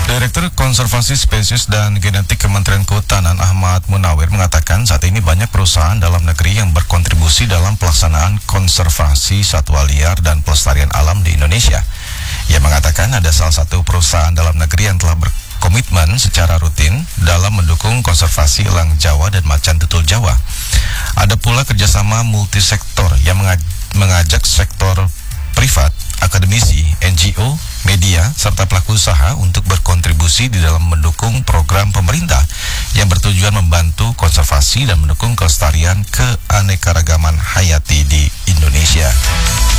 Direktur Konservasi Spesies dan Genetik Kementerian Kehutanan Ahmad Munawir mengatakan saat ini banyak perusahaan dalam negeri yang berkontribusi dalam pelaksanaan konservasi satwa liar dan pelestarian alam di Indonesia. Ia mengatakan ada salah satu perusahaan dalam negeri yang telah berkomitmen secara rutin dalam mendukung konservasi elang Jawa dan macan tutul Jawa. Ada pula kerjasama multisektor yang mengajak sektor privat, akademisi, NGO, media, serta pelaku usaha untuk berkontribusi di dalam mendukung program pemerintah yang bertujuan membantu konservasi dan mendukung kelestarian keanekaragaman hayati di Indonesia.